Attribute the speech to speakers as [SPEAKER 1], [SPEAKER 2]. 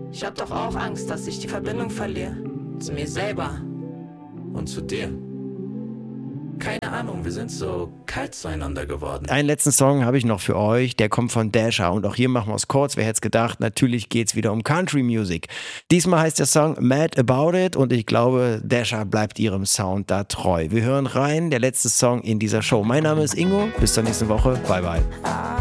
[SPEAKER 1] Ich hab doch auch Angst, dass ich die Verbindung verliere. Zu mir selber.
[SPEAKER 2] Und zu dir. Keine Ahnung, wir sind so kalt zueinander geworden.
[SPEAKER 3] Einen letzten Song habe ich noch für euch, der kommt von Dasha und auch hier machen wir es kurz, wer hätte es gedacht, natürlich geht es wieder um Country Music. Diesmal heißt der Song Mad About It und ich glaube, Dasha bleibt ihrem Sound da treu. Wir hören rein, der letzte Song in dieser Show. Mein Name ist Ingo, bis zur nächsten Woche, bye bye.